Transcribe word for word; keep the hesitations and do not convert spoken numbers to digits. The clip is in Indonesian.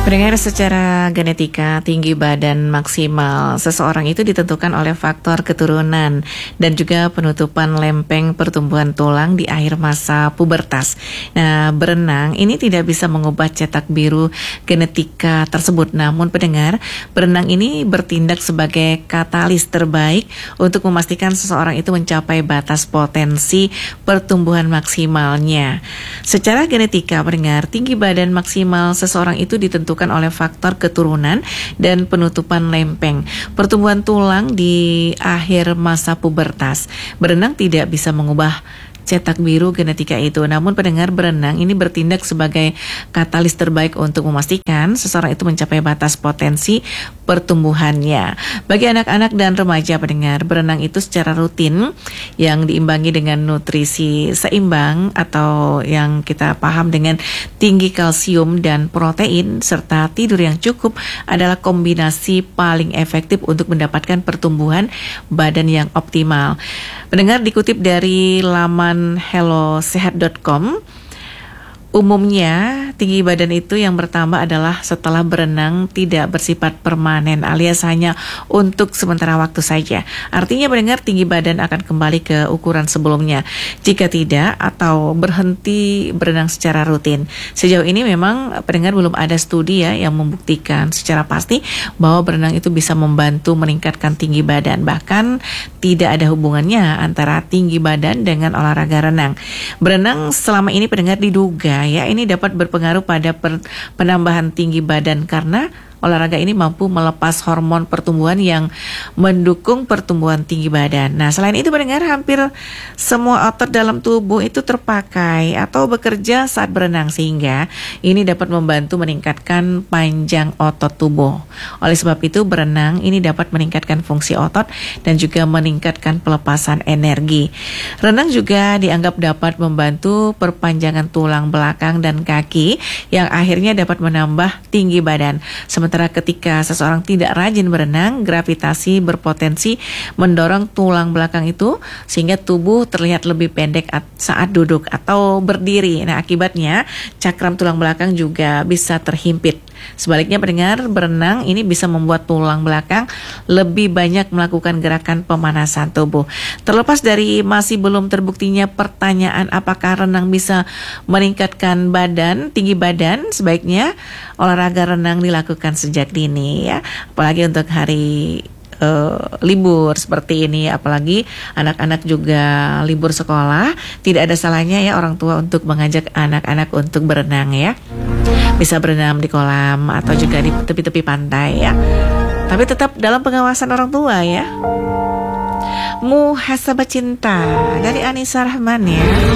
Pendengar, secara genetika tinggi badan maksimal seseorang itu ditentukan oleh faktor keturunan dan juga penutupan lempeng pertumbuhan tulang di akhir masa pubertas. Nah, berenang ini tidak bisa mengubah cetak biru genetika tersebut. Namun pendengar, berenang ini bertindak sebagai katalis terbaik untuk memastikan seseorang itu mencapai batas potensi pertumbuhan maksimalnya. Secara genetika, pendengar, tinggi badan maksimal seseorang itu ditentukan oleh faktor keturunan dan penutupan lempeng pertumbuhan tulang di akhir masa pubertas. Berenang tidak bisa mengubah cetak biru genetika itu. Namun pendengar, berenang ini bertindak sebagai katalis terbaik untuk memastikan seseorang itu mencapai batas potensi pertumbuhannya. Bagi anak-anak dan remaja, pendengar, berenang itu secara rutin yang diimbangi dengan nutrisi seimbang atau yang kita paham dengan tinggi kalsium dan protein serta tidur yang cukup adalah kombinasi paling efektif untuk mendapatkan pertumbuhan badan yang optimal. Pendengar, dikutip dari laman hello sehat dot com, umumnya tinggi badan itu yang bertambah adalah setelah berenang tidak bersifat permanen alias hanya untuk sementara waktu saja. Artinya pendengar, tinggi badan akan kembali ke ukuran sebelumnya jika tidak atau berhenti berenang secara rutin. Sejauh ini memang pendengar belum ada studi ya yang membuktikan secara pasti bahwa berenang itu bisa membantu meningkatkan tinggi badan. Bahkan tidak ada hubungannya antara tinggi badan dengan olahraga renang. Berenang selama ini pendengar diduga ya ini dapat berpengaruh pada per, penambahan tinggi badan karena olahraga ini mampu melepas hormon pertumbuhan yang mendukung pertumbuhan tinggi badan. Nah, selain itu pendengar, hampir semua otot dalam tubuh itu terpakai atau bekerja saat berenang sehingga ini dapat membantu meningkatkan panjang otot tubuh. Oleh sebab itu, berenang ini dapat meningkatkan fungsi otot dan juga meningkatkan pelepasan energi. Renang juga dianggap dapat membantu perpanjangan tulang belakang dan kaki yang akhirnya dapat menambah tinggi badan. Sementara ketika seseorang tidak rajin berenang, gravitasi berpotensi mendorong tulang belakang itu sehingga tubuh terlihat lebih pendek saat duduk atau berdiri. Nah, akibatnya cakram tulang belakang juga bisa terhimpit. Sebaliknya pendengar, berenang ini bisa membuat tulang belakang lebih banyak melakukan gerakan pemanasan tubuh. Terlepas dari masih belum terbuktinya pertanyaan apakah renang bisa meningkatkan badan, tinggi badan, sebaiknya olahraga renang dilakukan sejak dini ya. Apalagi untuk hari Uh, libur seperti ini, apalagi anak-anak juga libur sekolah, tidak ada salahnya ya orang tua untuk mengajak anak-anak untuk berenang ya. Bisa berenang di kolam atau juga di tepi-tepi pantai ya. Tapi tetap dalam pengawasan orang tua ya. Muhasabah cinta dari Anissa Rahman ya.